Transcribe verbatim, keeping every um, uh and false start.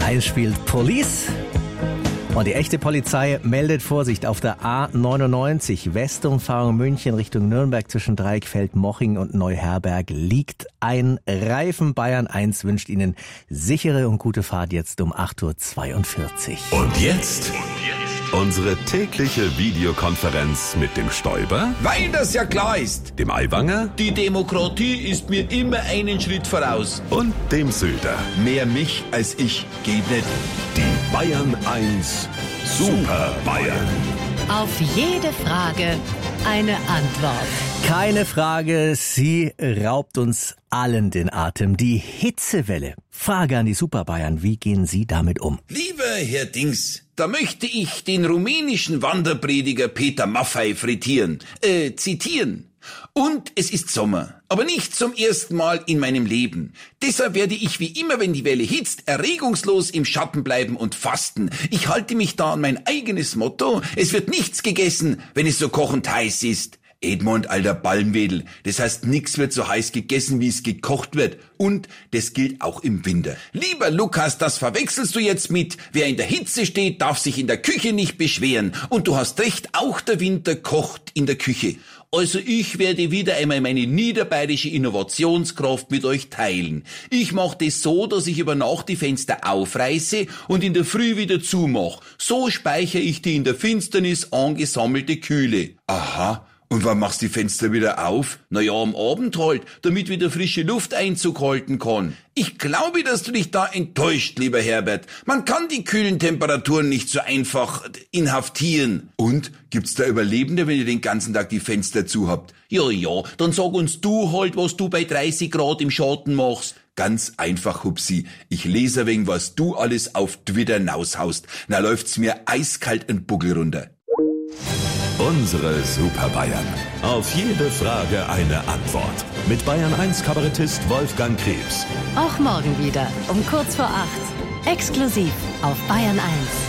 eins spielt Police. Und die echte Polizei meldet Vorsicht auf der A neunundneunzig, Westumfahrung München Richtung Nürnberg zwischen Dreieckfeld, Moching und Neuherberg liegt ein Reifen. Bayern eins wünscht Ihnen sichere und gute Fahrt jetzt um acht Uhr zweiundvierzig. Und jetzt unsere tägliche Videokonferenz mit dem Stoiber, Weil das ja klar ist. dem Aiwanger Die Demokratie ist mir immer einen Schritt voraus. und dem Söder. Mehr mich als ich geht nicht. Die Bayern eins Super Bayern. Auf jede Frage eine Antwort. Keine Frage, sie raubt uns allen den Atem. Die Hitzewelle. Frage an die Super Bayern, wie gehen Sie damit um? Lieber Herr Dings, da möchte ich den rumänischen Wanderprediger Peter Maffei frittieren, äh, zitieren. Und es ist Sommer, aber nicht zum ersten Mal in meinem Leben. Deshalb werde ich wie immer, wenn die Welle hitzt, erregungslos im Schatten bleiben und fasten. Ich halte mich da an mein eigenes Motto. Es wird nichts gegessen, wenn es so kochend heiß ist. Edmund, alter Ballenwedel, das heißt, nix wird so heiß gegessen, wie es gekocht wird. Und das gilt auch im Winter. Lieber Lukas, das verwechselst du jetzt mit, wer in der Hitze steht, darf sich in der Küche nicht beschweren. Und du hast recht, auch der Winter kocht in der Küche. Also ich werde wieder einmal meine niederbayerische Innovationskraft mit euch teilen. Ich mache das so, dass ich über Nacht die Fenster aufreiße und in der Früh wieder zumach. So speichere ich die in der Finsternis angesammelte Kühle. Aha. Und wann machst du die Fenster wieder auf? Na ja, am Abend halt, damit wieder frische Luft Einzug halten kann. Ich glaube, dass du dich da enttäuscht, lieber Herbert. Man kann die kühlen Temperaturen nicht so einfach inhaftieren. Und? Gibt's da Überlebende, wenn ihr den ganzen Tag die Fenster zu habt? Ja, ja, dann sag uns du halt, was du bei dreißig Grad im Schatten machst. Ganz einfach, Hupsi. Ich lese wegen, was du alles auf Twitter raushaust. Na läuft's mir eiskalt ein Buckel runter. Unsere Super Bayern. Auf jede Frage eine Antwort. Mit Bayern eins Kabarettist Wolfgang Krebs. Auch morgen wieder um kurz vor acht. Exklusiv auf Bayern eins.